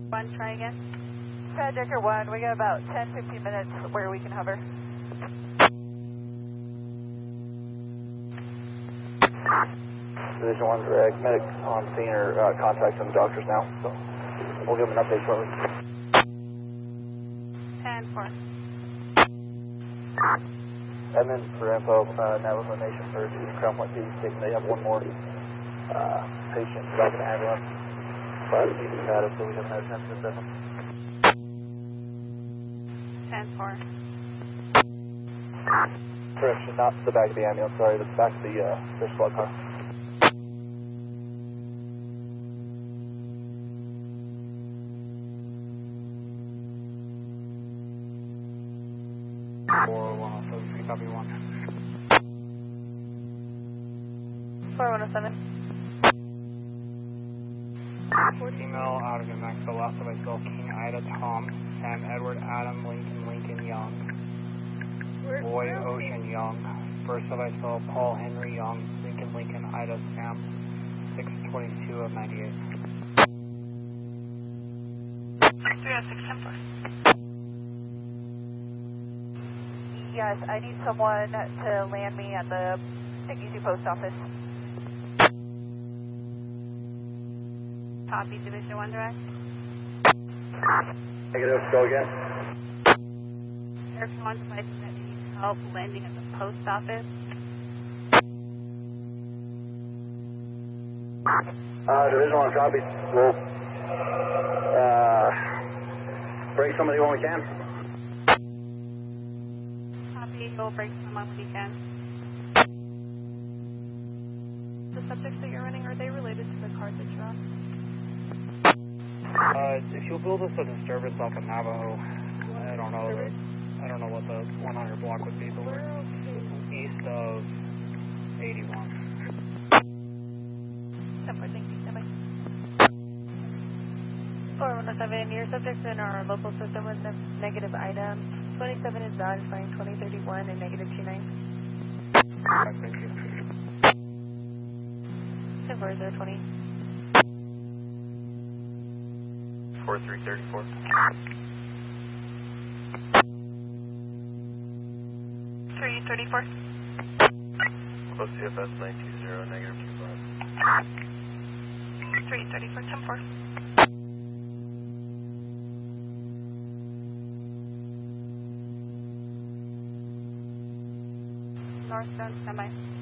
1, try again. Pathfinder 1, we got about 10-15 minutes where we can hover. Division 1 direct, medic on scene or contacting the doctors now, so we'll give them an update shortly. 10-4. And then for info, Navajo Nation for Crown Point PD stating they have one more patient back in the ambulance. But he's status, so we haven't had a chance to assess him. 10-4. Correction, not the back of the ambulance, sorry, the back of the squad car. Copy 1. 4107. Female out of New Mexico, last of Bicycle, King Ida Tom, Sam Edward Adam Lincoln Young, Boy Ocean Young, first of Bicycle, Paul Henry Young, Lincoln Ida Sam, 622 of 98. 306-10-4. Yes, I need someone to land me at the Sticky Post Office. Copy, Division 1 direct. Negative, go again. Air Command advises that you need help landing at the post office. Division 1 copy. We'll break somebody when we can. We'll break someone when we can. The subjects that you're running, are they related to the card that you're on? If you'll build us a disturbance off of Navajo, I don't know what the 100 block would be, but we're east of 81. Thank you. 4107, your subject's in our local system with a negative item. 27 is valid, flying 2031 and negative 29. Thank you. 10-4-0-20. 4334. 334. Close CFS 920, negative 25. 334, 10-4. Northbound, standby.